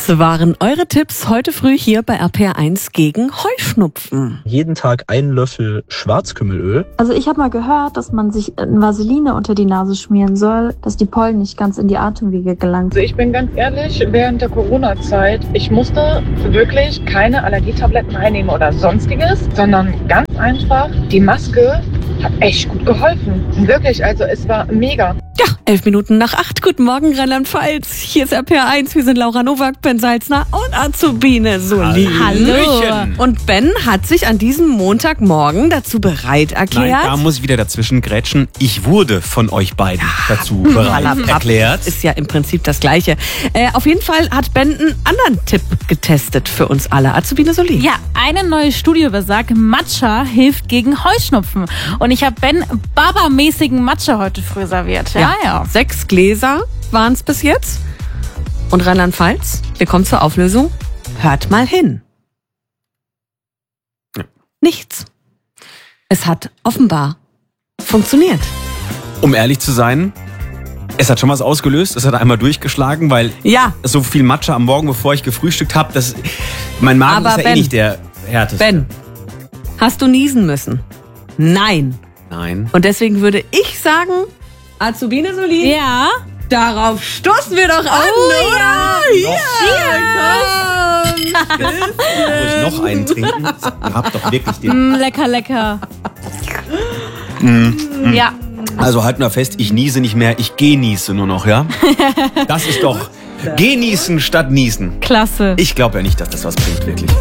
Das waren eure Tipps heute früh hier bei RPR1 gegen Heuschnupfen. Jeden Tag einen Löffel Schwarzkümmelöl. Also ich habe mal gehört, dass man sich Vaseline unter die Nase schmieren soll, dass die Pollen nicht ganz in die Atemwege gelangen. Also ich bin ganz ehrlich, während der Corona-Zeit, ich musste wirklich keine Allergietabletten einnehmen oder sonstiges, sondern ganz einfach, die Maske hat echt gut geholfen. Wirklich, also es war mega. Ja, 7:11. Guten Morgen, Rheinland-Pfalz. Hier ist RPR1. Wir sind Laura Nowak, Ben Salzner und Azubine Solin. Hallo. Und Ben hat sich an diesem Montagmorgen dazu bereit erklärt. Nein, da muss ich wieder dazwischen grätschen. Ich wurde von euch beiden dazu bereit erklärt. Ist ja im Prinzip das Gleiche. Auf jeden Fall hat Ben einen anderen Tipp getestet für uns alle. Azubine Solin. Ja, eine neue Studie besagt, Matcha hilft gegen Heuschnupfen. Und ich habe Ben Baba-mäßigen Matcha heute früh serviert. Ja. 6 Gläser waren es bis jetzt. Und Rheinland-Pfalz, wir kommen zur Auflösung. Hört mal hin. Ja. Nichts. Es hat offenbar funktioniert. Um ehrlich zu sein, es hat schon was ausgelöst. Es hat einmal durchgeschlagen, weil so viel Matcha am Morgen, bevor ich gefrühstückt habe, mein Magen Aber ist ja Ben, nicht der härteste. Ben, hast du niesen müssen? Nein. Und deswegen würde ich sagen, Azubine Solin, Ja. darauf stoßen wir doch an, oder? Muss ich noch einen trinken? Ihr habt doch wirklich den. Lecker, lecker. Ja. Also halten wir fest, ich niese nicht mehr, ich genieße nur noch, ja? Das ist doch genießen statt niesen. Klasse. Ich glaube ja nicht, dass das was bringt, wirklich.